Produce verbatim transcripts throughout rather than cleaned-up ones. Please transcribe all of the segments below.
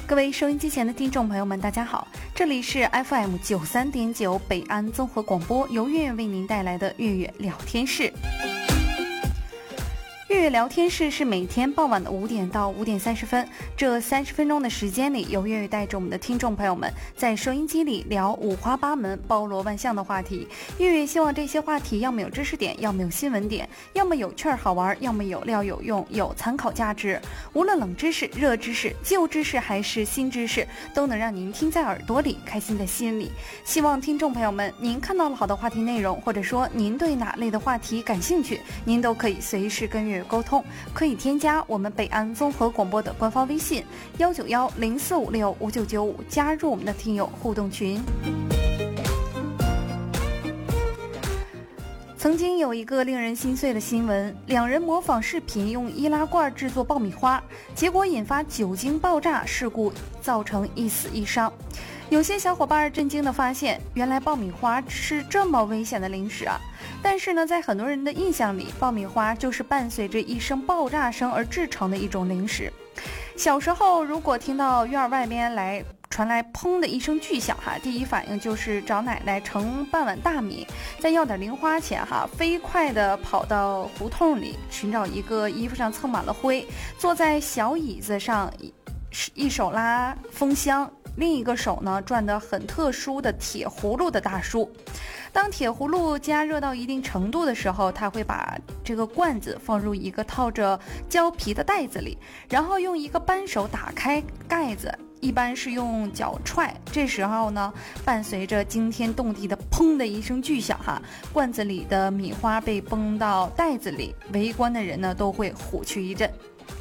各位收音机前的听众朋友们，大家好，这里是 F M 九十三点九 北安综合广播，由月月为您带来的月月聊天室。月月聊天室是每天傍晚的五点到五点三十分，这三十分钟的时间里，由月月带着我们的听众朋友们在收音机里聊五花八门、包罗万象的话题。月月希望这些话题要么有知识点，要么有新闻点，要么有趣儿好玩，要么有料有用，有参考价值。无论冷知识、热知识、旧知识还是新知识，都能让您听在耳朵里，开心在心里。希望听众朋友们，您看到了好的话题内容，或者说您对哪类的话题感兴趣，您都可以随时跟月月沟通，可以添加我们北安综合广播的官方微信幺九幺零四五六五九九五，加入我们的听友互动群。曾经有一个令人心碎的新闻，两人模仿视频用易拉罐制作爆米花，结果引发酒精爆炸事故，造成一死一伤。有些小伙伴震惊地发现，原来爆米花是这么危险的零食啊！但是呢，在很多人的印象里，爆米花就是伴随着一声爆炸声而制成的一种零食。小时候，如果听到院外边来传来砰的一声巨响哈，第一反应就是找奶奶盛半碗大米，再要点零花钱哈，飞快地跑到胡同里寻找一个衣服上蹭满了灰，坐在小椅子上，一手拉风箱，另一个手呢转得很特殊的铁葫芦的大叔。当铁葫芦加热到一定程度的时候，他会把这个罐子放入一个套着胶皮的袋子里，然后用一个扳手打开盖子，一般是用脚踹。这时候呢，伴随着惊天动地的砰的一声巨响哈，罐子里的米花被崩到袋子里，围观的人呢都会虎躯一震。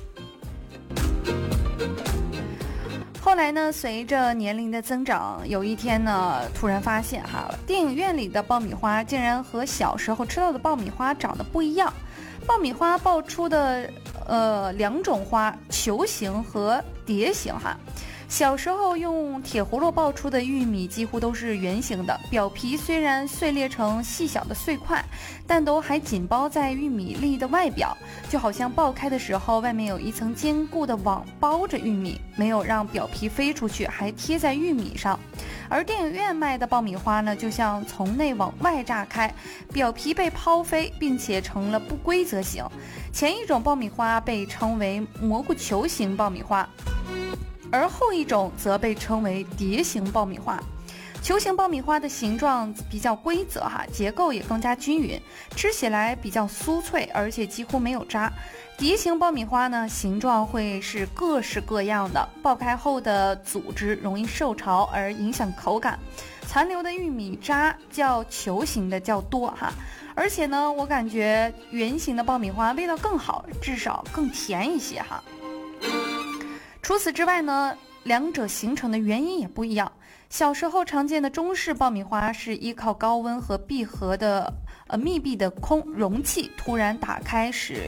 后来呢，随着年龄的增长，有一天呢，突然发现哈，电影院里的爆米花竟然和小时候吃到的爆米花长得不一样。爆米花爆出的呃两种花，球形和碟形哈。小时候用铁葫芦爆出的玉米几乎都是圆形的，表皮虽然碎裂成细小的碎块，但都还紧包在玉米粒的外表，就好像爆开的时候外面有一层坚固的网包着玉米，没有让表皮飞出去，还贴在玉米上。而电影院卖的爆米花呢，就像从内往外炸开，表皮被抛飞，并且成了不规则形。前一种爆米花被称为蘑菇球形爆米花，而后一种则被称为碟形爆米花。球形爆米花的形状比较规则哈，结构也更加均匀，吃起来比较酥脆，而且几乎没有渣。碟形爆米花呢，形状会是各式各样的，爆开后的组织容易受潮而影响口感，残留的玉米渣较球形的较多哈。而且呢，我感觉圆形的爆米花味道更好，至少更甜一些哈。除此之外呢，两者形成的原因也不一样。小时候常见的中式爆米花是依靠高温和闭合的呃密闭的空容器突然打开时